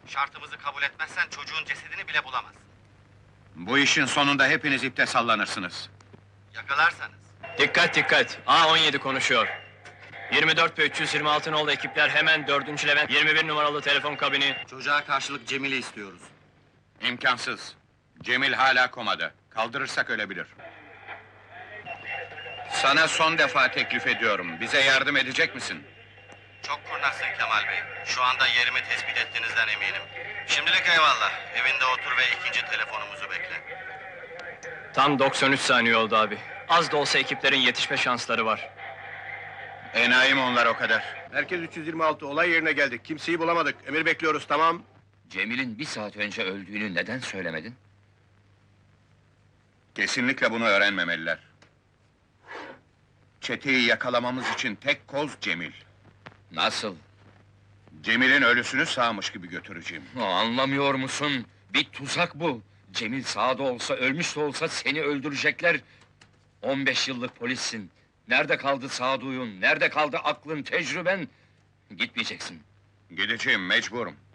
Şartımızı kabul etmezsen çocuğun cesedini bile bulamazsın. Bu işin sonunda hepiniz ipte sallanırsınız. Yakalarsanız. Dikkat dikkat! A17 konuşuyor. 24 ve 326 nolu ekipler hemen 4. Levent 21 numaralı telefon kabini. Çocuğa karşılık Cemil'i istiyoruz. İmkansız. Cemil hala komada. Kaldırırsak ölebilir. Sana son defa teklif ediyorum. Bize yardım edecek misin? Çok kurnazsın Kemal Bey. Şu anda yerimi tespit ettiğinizden eminim. Şimdilik eyvallah. Evinde otur ve ikinci telefonumuzu bekle. Tam 93 saniye oldu abi. Az da olsa ekiplerin yetişme şansları var. Enayi mi onlar o kadar? Merkez 326, olay yerine geldik. Kimseyi bulamadık. Emir bekliyoruz, tamam. Cemil'in bir saat önce öldüğünü neden söylemedin? Kesinlikle bunu öğrenmemeliler. Çeteyi yakalamamız için tek koz Cemil. Nasıl? Cemil'in ölüsünü sağmış gibi götüreceğim. Anlamıyor musun? Bir tuzak bu. Cemil sağda olsa, ölmüş de olsa seni öldürecekler. 15 yıllık polissin. Nerede kaldı sağduyun, nerede kaldı aklın, tecrüben? Gitmeyeceksin. Gideceğim, mecburum.